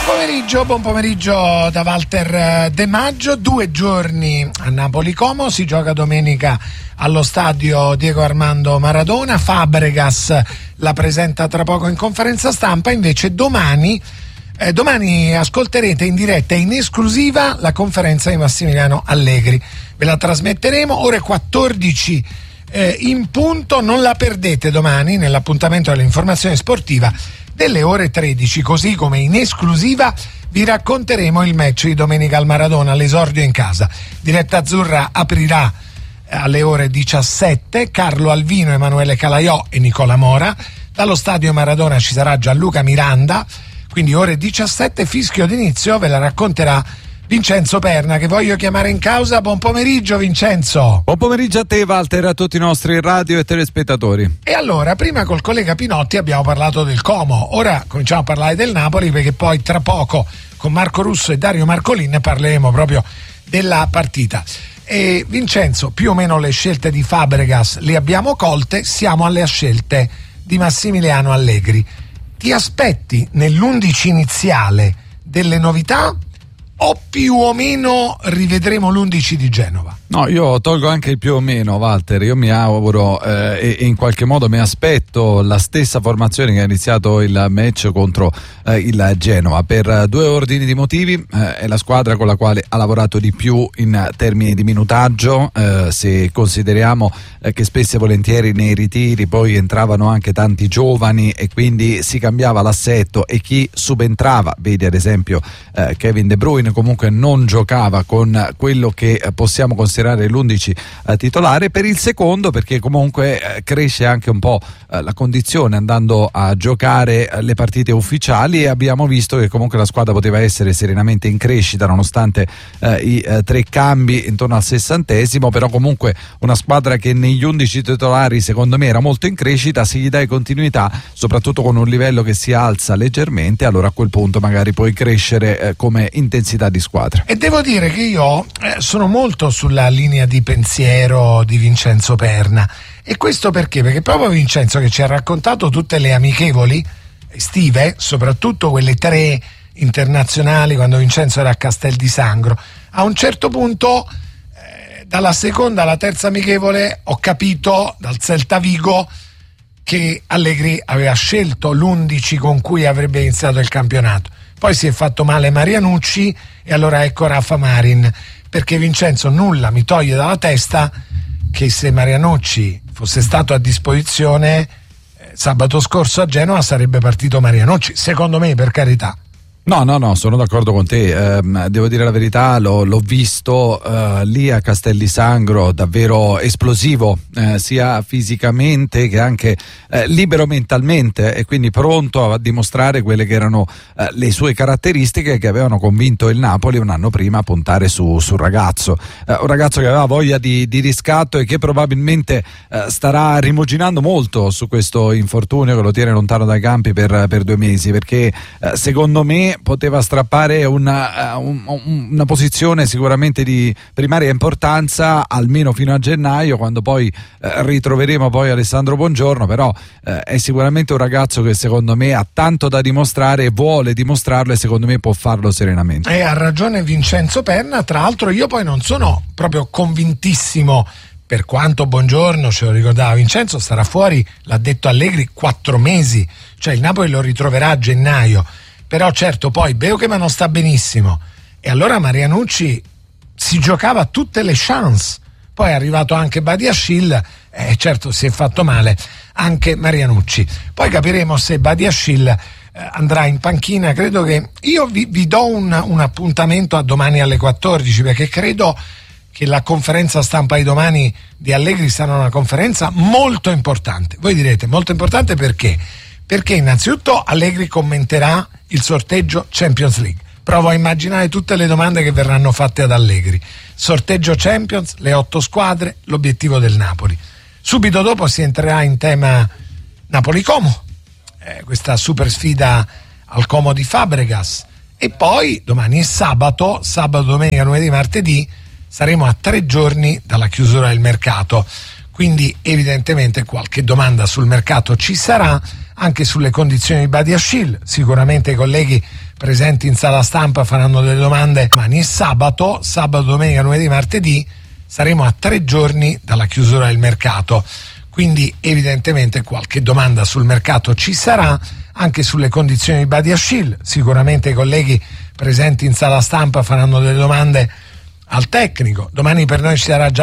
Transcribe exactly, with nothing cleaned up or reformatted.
pomeriggio, buon pomeriggio da Walter De Maggio. Due giorni a Napoli Como, si gioca domenica allo stadio Diego Armando Maradona. Fabregas la presenta tra poco in conferenza stampa, invece domani eh, domani ascolterete in diretta e in esclusiva la conferenza di Massimiliano Allegri. Ve la trasmetteremo ore quattordici eh, in punto, non la perdete domani nell'appuntamento dell'informazione sportiva delle ore tredici, così come in esclusiva vi racconteremo il match di domenica al Maradona, l'esordio in casa. Diretta azzurra aprirà alle ore diciassette, Carlo Alvino, Emanuele Calaiò e Nicola Mora. Dallo stadio Maradona ci sarà Gianluca Miranda, quindi ore diciassette, fischio d'inizio, ve la racconterà Vincenzo Perna, che voglio chiamare in causa. Buon pomeriggio Vincenzo. Buon pomeriggio a te Walter, a tutti i nostri radio e telespettatori. E allora, prima col collega Pinotti abbiamo parlato del Como, ora cominciamo a parlare del Napoli, perché poi tra poco con Marco Russo e Dario Marcolin parleremo proprio della partita. E Vincenzo, più o meno le scelte di Fabregas le abbiamo colte, siamo alle scelte di Massimiliano Allegri. Ti aspetti nell'undici iniziale delle novità o più o meno rivedremo l'undici di Genova? No, io tolgo anche il più o meno, Walter. Io mi auguro eh, e in qualche modo mi aspetto la stessa formazione che ha iniziato il match contro eh, il Genova, per due ordini di motivi. Eh, è la squadra con la quale ha lavorato di più in termini di minutaggio, eh, se consideriamo eh, che spesso e volentieri nei ritiri poi entravano anche tanti giovani e quindi si cambiava l'assetto, e chi subentrava, vedi ad esempio eh, Kevin De Bruyne, comunque non giocava con quello che eh, possiamo considerare l'undici eh, titolare. Per il secondo perché comunque eh, cresce anche un po' eh, la condizione andando a giocare eh, le partite ufficiali, e abbiamo visto che comunque la squadra poteva essere serenamente in crescita nonostante eh, i eh, tre cambi intorno al sessantesimo, però comunque una squadra che negli undici titolari secondo me era molto in crescita. Se gli dai continuità, soprattutto con un livello che si alza leggermente, allora a quel punto magari puoi crescere eh, come intensità di squadra. E devo dire che io eh, sono molto sulla linea di pensiero di Vincenzo Perna, e questo perché? Perché proprio Vincenzo, che ci ha raccontato tutte le amichevoli estive, soprattutto quelle tre internazionali quando Vincenzo era a Castel di Sangro, a un certo punto eh, dalla seconda alla terza amichevole ho capito dal Celta Vigo che Allegri aveva scelto l'undici con cui avrebbe iniziato il campionato. Poi si è fatto male Marianucci e allora ecco Rafa Marin, perché Vincenzo nulla mi toglie dalla testa che se Marianucci fosse stato a disposizione eh, sabato scorso a Genova sarebbe partito Marianucci, secondo me, per carità. No, no, no, sono d'accordo con te. Eh, devo dire la verità, l'ho, l'ho visto eh, lì a Castel di Sangro, davvero esplosivo, eh, sia fisicamente che anche eh, libero mentalmente, e quindi pronto a dimostrare quelle che erano eh, le sue caratteristiche che avevano convinto il Napoli un anno prima a puntare su, sul ragazzo. Eh, un ragazzo che aveva voglia di, di riscatto e che probabilmente eh, starà rimuginando molto su questo infortunio che lo tiene lontano dai campi per, per due mesi, perché eh, secondo me poteva strappare una, un, una posizione sicuramente di primaria importanza almeno fino a gennaio, quando poi eh, ritroveremo poi Alessandro Buongiorno. Però eh, è sicuramente un ragazzo che secondo me ha tanto da dimostrare, vuole dimostrarlo, e secondo me può farlo serenamente. E ha ragione Vincenzo Perna. Tra l'altro io poi non sono proprio convintissimo, per quanto Buongiorno, ce lo ricordava Vincenzo, sarà fuori, l'ha detto Allegri, quattro mesi, cioè il Napoli lo ritroverà a gennaio. Però certo poi Beukema non sta benissimo, e allora Marianucci si giocava tutte le chance. Poi è arrivato anche Badiashile, e eh, certo si è fatto male anche Marianucci. Poi capiremo se Badiashile eh, andrà in panchina. Credo che io vi, vi do un, un appuntamento a domani alle quattordici, perché credo che la conferenza stampa di domani di Allegri sarà una conferenza molto importante. Voi direte molto importante perché? Perché innanzitutto Allegri commenterà il sorteggio Champions League. Provo a immaginare tutte le domande che verranno fatte ad Allegri. Sorteggio Champions, le otto squadre, l'obiettivo del Napoli. Subito dopo si entrerà in tema Napoli-Como, eh, questa super sfida al Como di Fabregas. E poi domani è sabato, sabato, domenica, lunedì, martedì, saremo a tre giorni dalla chiusura del mercato. Quindi evidentemente qualche domanda sul mercato ci sarà, anche sulle condizioni di Badia Schill. Sicuramente i colleghi presenti in sala stampa faranno delle domande domani e sabato, sabato, domenica, lunedì, martedì saremo a tre giorni dalla chiusura del mercato, quindi evidentemente qualche domanda sul mercato ci sarà, anche sulle condizioni di Badia Schill. Sicuramente i colleghi presenti in sala stampa faranno delle domande al tecnico. Domani per noi ci sarà già